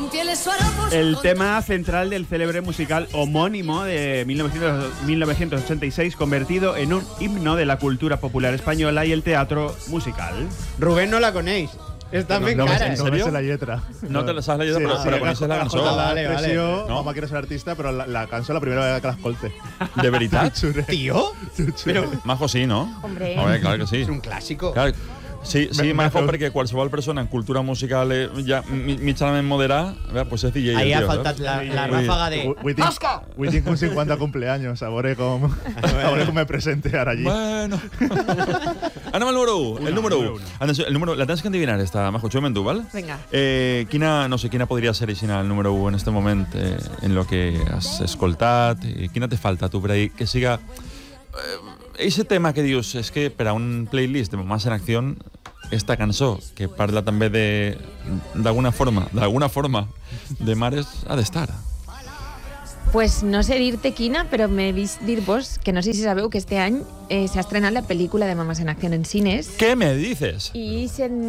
El tema central del célebre musical homónimo de 1986, convertido en un himno de la cultura popular española y el teatro musical. Rubén no la coneix. Està ben cara. ¿En serio? No me sé la letra. No te la sabes la letra, pero conoces la canción. Vale. No, home, quiero ser artista, pero la canción la primera vez que la escolte. ¿De verdad? Tío. Pero Majo sí, ¿no? Hombre. A ver, claro que sí. És un clàssico. Claro. Sí, Majo, perquè qualsevol persona en cultura musical ja mitjanament moderada, pues és DJ. Ahí ha faltat la ráfaga de... ¡Tasca! Avui tinc un 50 cumpleaños, a veure com me presente ara allí. Bueno. Anem al número 1. El número 1. Atenció, la tens que endivinar esta, Majo. Xumen tu, ¿vale? Venga. Quina podria ser el número 1 en este moment en lo que has escoltat? Quina te falta, tu, per ahí, que siga... Ese tema que dius és que per a un playlist de Mamás en Acción, esta cançó, que parla també d'alguna forma de mares, ha d'estar. Pues no sé dir-te quina, però m'he vist dir-vos que no sé si sabeu que este any s'ha estrenat la pel·lícula de Mamás en Acción en cines. ¿Qué me dices? Y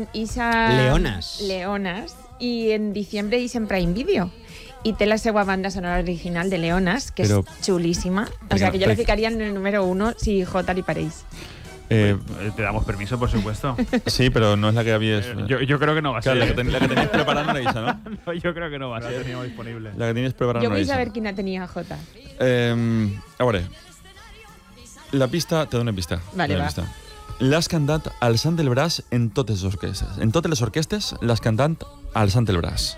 Leonas. Y en diciembre hice en Prime Video. Y té la seva banda sonora original de Leonas, que pero, es chulísima. O sea, que yo la ficaría en el número 1 si J li pareix. Te damos permiso, por supuesto. Sí, pero no es la que habías... Yo creo que no va a ser. La que tenías preparada no era esa, ¿no? No, yo creo que no va a ser. La teníamos disponible. La que tenías preparada Yo no voy era a saber esa. quina tenia J. A veure, la pista... Te dono una pista. Vale, va. L'has cantat alçant el braç en totes les orquestes. En totes les orquestes l'has cantat alçant el braç.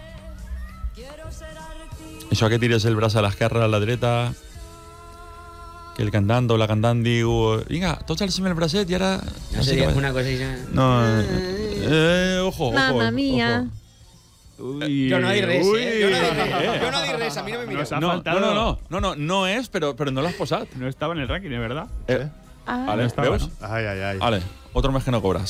Això que tires el braç a l'esquerra, a la dreta, que el cantant o la cantant diu vinga, tots alcem el bracet i ara... No seria una cosa així... No, ojo. Mamma mia. Uy, jo no dic res, uy. Jo no dic res, a mi no me mireu. No és, però no l'has posat. No estaba en el ranking, ¿es verdad? Vale, ¿veus? Ai. Vale, otro mes que no cobras.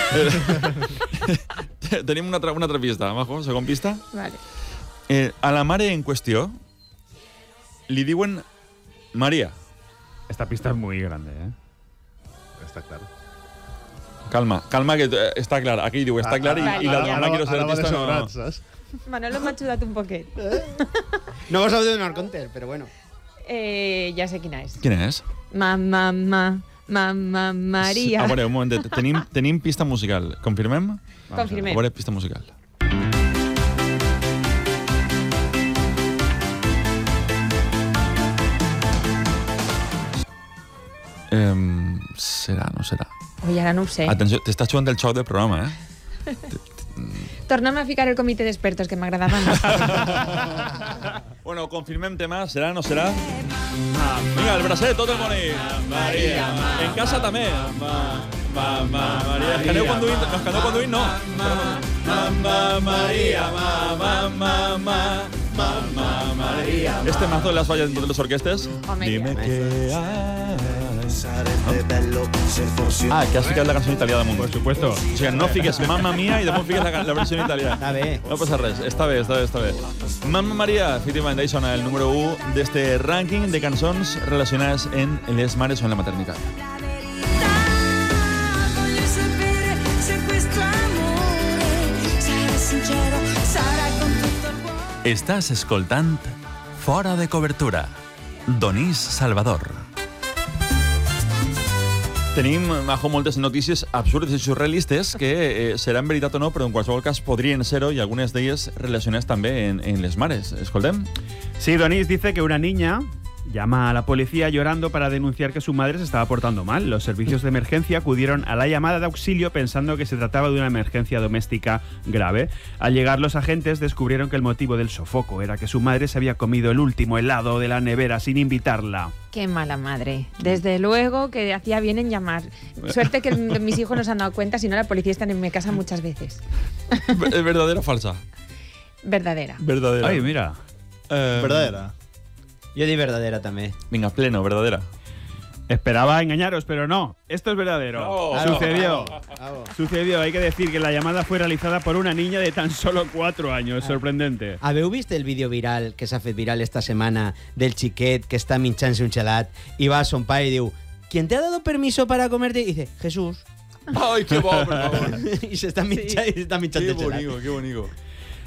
Tenim una altra pista, Majo, segon pista. Vale. A la mare en qüestió li diuen Maria. Esta pista es muy grande, ¿eh? Està clar. Calma, que està clar. Aquí diu, està clar, i la dona quiero ser artista no. Manolo m'ha ajudat un poquet. No vos heu de donar compte, però bueno. Ja sé quina és. Quina és? Mamma Maria. A veure, un momentet. Tenim pista musical. Confirmem? Confirmem. A veure, pista musical. Serà, no serà? Ui, ara no ho sé. Atenció, t'estàs jugant el xoc del programa, Torna'm a ficar el comitè d'expertos, que m'agradava més. Bueno, confirmem tema, serà, no serà? Vinga, el bracet, tot el món ahí. Maria. En casa també. Maria. Escaneu conduint, no. Mamma Maria, Mamma Maria. Este mazo de las fallas en totes les orquestes. Home, Dime ja. que que has ficat la cançó en italià damunt. Por supuesto. O sigui, no fiques Mamma Mia i damunt fiques la versió en italià. Està bé. No passa res, està bé. Mamma Maria, efectivament, ahí sona el número 1 d'este rànquing de cançons relacionades en les mares o en la maternitat. Estàs escoltant Fora de Cobertura. Donís Salvador. Tenim, Majo, moltes notícies absurdes i surrealistes que seran veritat o no, però en qualsevol cas podrien ser-ho i algunes d'elles relacionades també en les mares. Escoltem? Sí, Donís dice que una niña llama a la policía llorando para denunciar que su madre se estaba portando mal. Los servicios de emergencia acudieron a la llamada de auxilio pensando que se trataba de una emergencia doméstica grave. Al llegar los agentes descubrieron que el motivo del sofoco era que su madre se había comido el último helado de la nevera sin invitarla. Qué mala madre. Desde luego que hacía bien en llamar. Suerte que mis hijos no se han dado cuenta, si no la policía está en mi casa muchas veces. ¿Es verdadera o falsa? Verdadera. Verdadera. Ay, mira. Verdadera. Jo dic verdadera, també. Vinga, pleno, verdadera. Esperaba engañaros, pero no. Esto es verdadero. Bravo. Sucedió. Hay que decir que la llamada fue realizada por una niña de tan solo 4 años. Sorprendente. Haveu vist el vídeo viral que s'ha fet viral esta setmana del xiquet que està minxant-se un gelat i va a son pare i diu ¿Quién te ha dado permiso para comerte? Y dice, Jesús. Ay, qué bo, por favor. I s'està minxant el gelat. Qué bonito.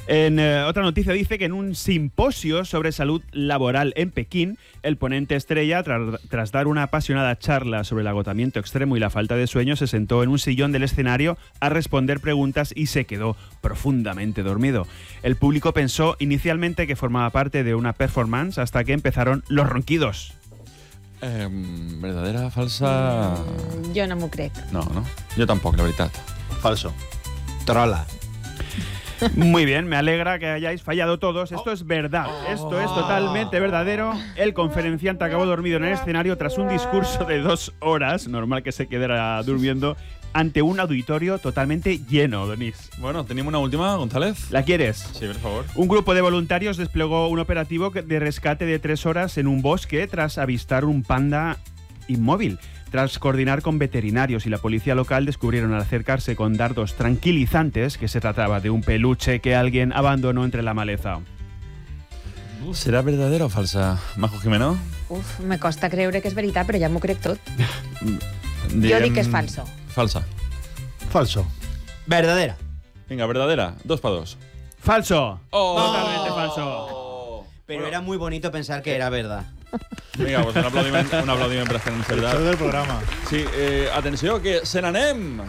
En otra noticia dice que en un simposio sobre salud laboral en Pekín, el ponente estrella, tras dar una apasionada charla sobre el agotamiento extremo y la falta de sueño, se sentó en un sillón del escenario a responder preguntas y se quedó profundamente dormido. El público pensó inicialmente que formaba parte de una performance hasta que empezaron los ronquidos. Verdadera, falsa... Jo no m'ho crec. No, no? Jo tampoc, la veritat. Falso. Trola. Muy bien, me alegra que hayáis fallado todos. Esto es verdad, esto es totalmente verdadero. El conferenciante acabó dormido en el escenario tras un discurso de 2 horas, normal que se quedara durmiendo, ante un auditorio totalmente lleno, Donís. Bueno, tenim una última, González. ¿La quieres? Sí, por favor. Un grupo de voluntarios desplegó un operativo de rescate de 3 horas en un bosque tras avistar un panda inmóvil. Tras coordinar con veterinarios y la policía local, descubrieron al acercarse con dardos tranquilizantes que se trataba de un peluche que alguien abandonó entre la maleza. Serà verdadera o falsa, Majo Jimeno? Uf, me costa creure que és veritat, però ja m'ho crec tot. Jo dic que és falso. Falsa. Falso. Verdadera. Vinga, verdadera. 2 para 2. ¡Falso! Oh. Totalmente falso. Pero era muy bonito pensar que era verdad. Vinga, pues un aplaudiment per a Fernando El Cerdà. show del programa. Sí, atenció, que se n'anem!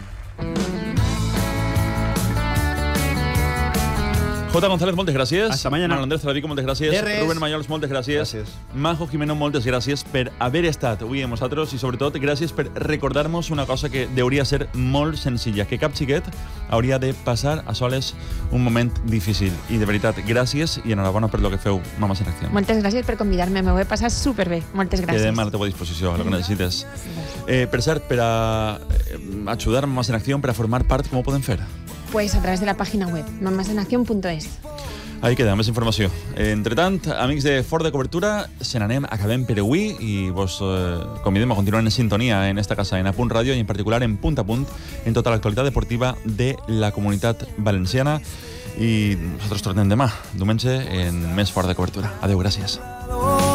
J. González, moltes gràcies. Hasta mañana. Manuel Andrés Travico, moltes gràcies. De res. Rubén Mallols, moltes gràcies. Gràcies. Majo Jimeno, moltes gràcies per haver estat avui amb nosaltres i sobretot gràcies per recordar-nos una cosa que hauria ser molt senzilla, que cap xiquet hauria de passar a soles un moment difícil. I de veritat, gràcies i enhorabona per lo que feu, Mames en Acció. Moltes gràcies per convidar-me, m'ho he passat superbé. Moltes gràcies. Quedem a la teva disposició, el que necessites. Per cert, per a ajudar Mames en Acció, per a formar part, com ho podem fer? Pues a través de la página web, mamasenaccion.es. Ahí queda, més informació. Entre tant, amics de Fora de Cobertura, se n'anem, acabem per avui i vos convidem a continuar en sintonia en esta casa, en A Punt Ràdio i en particular en Punt a Punt, en tota l'actualitat deportiva de la Comunitat Valenciana. I nosaltres tornem demà, diumenge, en més Fora de Cobertura. Adéu, gràcies.